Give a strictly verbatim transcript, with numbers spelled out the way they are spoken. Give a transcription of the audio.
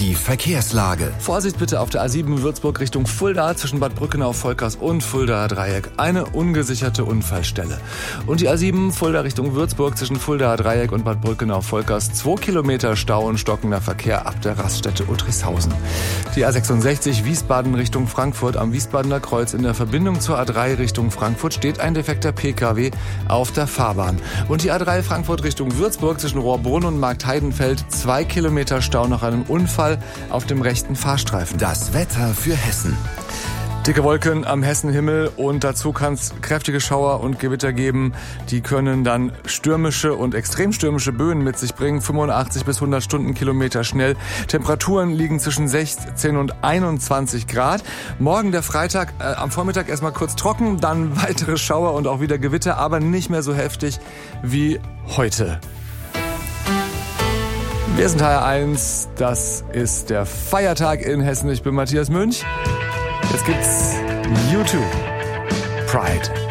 Die Verkehrslage. Vorsicht bitte auf der A sieben Würzburg Richtung Fulda zwischen Bad Brückenau-Volkers und Fuldaer Dreieck. Eine ungesicherte Unfallstelle. Und die A sieben Fulda Richtung Würzburg zwischen Fuldaer Dreieck und Bad Brückenau-Volkers. Zwei Kilometer Stau und stockender Verkehr ab der Raststätte Uttrichshausen. Die A sechsundsechzig Wiesbaden Richtung Frankfurt am Wiesbadener Kreuz. In der Verbindung zur A drei Richtung Frankfurt steht ein defekter P K W auf der Fahrbahn. Und die A drei Frankfurt Richtung Würzburg zwischen Rohrbrunn und Marktheidenfeld. Zwei Kilometer Stau nach einem Unfall auf dem rechten Fahrstreifen. Das Wetter für Hessen. Dicke Wolken am Hessenhimmel und dazu kann es kräftige Schauer und Gewitter geben. Die können dann stürmische und extrem stürmische Böen mit sich bringen. fünfundachtzig bis hundert Stundenkilometer schnell. Temperaturen liegen zwischen sechzehn und einundzwanzig Grad. Morgen der Freitag, äh, am Vormittag erstmal kurz trocken, dann weitere Schauer und auch wieder Gewitter, aber nicht mehr so heftig wie heute. Wir sind H R eins, das ist der Feiertag in Hessen. Ich bin Matthias Münch. Jetzt gibt's U zwei. Pride.